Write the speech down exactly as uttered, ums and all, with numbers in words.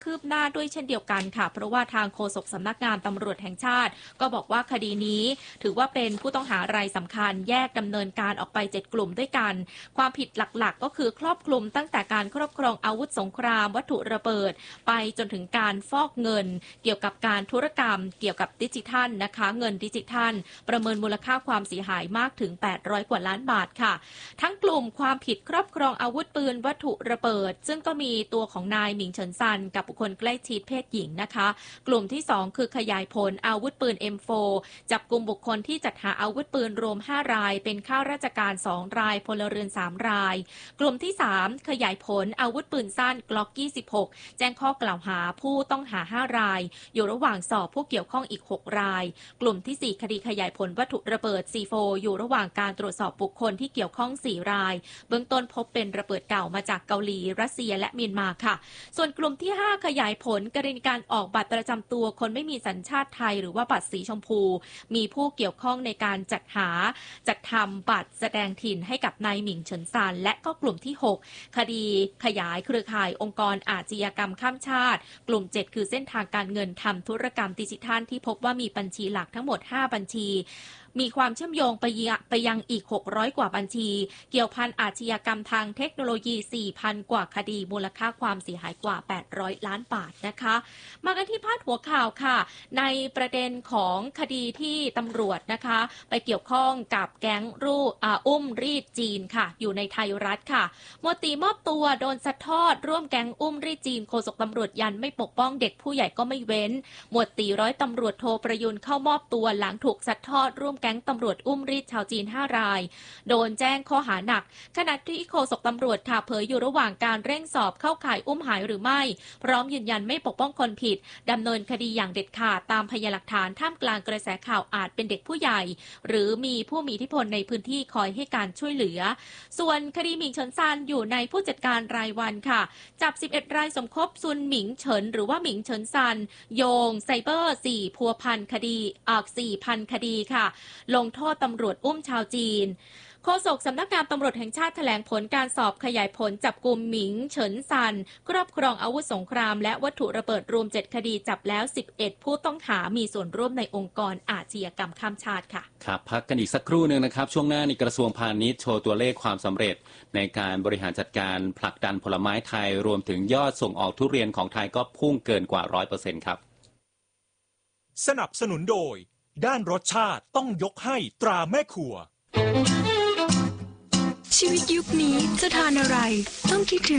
คืบหน้าด้วยเช่นเดียวกันค่ะเพราะว่าทางโฆษกสำนักงานตำรวจแห่งชาติก็บอกว่าคดีนี้ถือว่าเป็นผู้ต้องหารายสำคัญแยกดำเนินการออกไปเจ็ดกลุ่มด้วยกันความผิดหลักๆก็คือครอบคลุมตั้งแต่การครอบครองอาวุธสงครามวัตถุระเบิดไปจนถึงการฟอกเงินเกี่ยวกับการธุรกรรมเกี่ยวกับดิจิทัลนะคะเงินดิจิทัลประเมินมูลค่าความเสียหายมากถึงแปดร้อยกว่าล้านบาทค่ะทั้งกลุ่มความผิดครอบครองอาวุธปืนวัตถุระเบิดซึ่งก็มีตัวของนายหมิงเฉินซันกับบุคคลใกล้ชิดเพศหญิงนะคะกลุ่มที่สองคือขยายผลอาวุธปืน เอ็ม โฟร์ จับกลุ่มบุคคลที่จัดหาอาวุธปืนรวมห้ารายเป็นข้าราชการสองรายพลเรือนสามรายกลุ่มที่สามขยายผลอาวุธปืนสั้นกล็อกยี่สิบหกแจ้งข้อกล่าวหาผู้ต้องหาห้ารายอยู่ระหว่างสอบผู้เกี่ยวข้องอีกหกรายกลุ่มที่สี่คดีขยายผลวัตถุระเบิด ซี โฟร์ อยู่ระหว่างการตรวจสอบบุคคลที่เกี่ยวข้องสี่รายเบื้องต้นพบเป็นระเบิดเก่ามาจากเกาหลีรัสเซียและเมียนมาค่ะส่วนกลุ่มที่ห้าขยายผลกรณีการออกบัตรประจำตัวคนไม่มีสัญชาติไทยหรือว่าบัตรสีชมพูมีผู้เกี่ยวข้องในการจัดหาจัดทำบัตรแสดงถิ่นให้กับนายหมิงเฉินซานและก็กลุ่มที่หกคดีขยายเครือข่ายองค์กรอาชญากรรมข้ามชาติกลุ่มเจ็ดคือเส้นทางการเงินทำธุรกรรมดิจิทัลที่พบว่ามีบัญชีหลักทั้งหมดห้าบัญชีมีความเชื่อมโยงไปไปยังอีกหกร้อยกว่าบัญชีเกี่ยวพันอาชญากรรมทางเทคโนโลยี สี่พัน กว่าคดีมูลค่าความเสียหายกว่าแปดร้อยล้านบาทนะคะมากันที่พาดหัวข่าวค่ะในประเด็นของคดีที่ตำรวจนะคะไปเกี่ยวข้องกับแก๊งรูอุ้มรีดจีนค่ะอยู่ในไทยรัฐค่ะหมวดตีมอบตัวโดนซัดทอดร่วมแก๊งอุ้มรีดจีนโฆษกตำรวจยันไม่ปกป้องเด็กผู้ใหญ่ก็ไม่เว้นหมวดตีร้อยตำรวจโทประยุนเข้ามอบตัวหลังถูกซัดทอดร่วมแก๊งตำรวจอุ้มรีดชาวจีนห้ารายโดนแจ้งข้อหาหนักขณะที่โฆษกตำรวจค่ะเผยอยู่ระหว่างการเร่งสอบเข้าข่ายอุ้มหายหรือไม่พร้อมยืนยันไม่ปกป้องคนผิดดำเนินคดีอย่างเด็ดขาดตามพยานหลักฐานท่ามกลางกระแสข่าวอาจเป็นเด็กผู้ใหญ่หรือมีผู้มีอิทธิพลในพื้นที่คอยให้การช่วยเหลือส่วนคดีหมิงเฉินซานอยู่ในผู้จัดการรายวันค่ะจับสิบเอ็ดรายสมคบซุนหมิงเฉินหรือว่าหมิงเฉินซานโยงไซเบอร์สี่พัวพันคดีออกสี่พันคดีค่ะลงโทษตำรวจอุ้มชาวจีนโฆษกสำนักงานตำรวจแห่งชาติแถลงผลการสอบขยายผลจับกลุ่มหมิงเฉินซันครอบครองอาวุธสงครามและวัตถุระเบิดรวมเจ็ดคดีจับแล้วสิบเอ็ดผู้ต้องหามีส่วนร่วมในองค์กรอาชญากรรมข้ามชาติค่ะครับพักกันอีกสักครู่นึงนะครับช่วงหน้าในกระทรวงพาณิชย์โชว์ตัวเลขความสำเร็จในการบริหารจัดการผลักดันผลไม้ไทยรวมถึงยอดส่งออกทุเรียนของไทยก็พุ่งเกินกว่า ร้อยเปอร์เซ็นต์ ครับสนับสนุนโดยด้านรสชาติต้องยกให้ตราแม่ครัวชีวิตยุคนี้จะทานอะไรต้องคิดถึง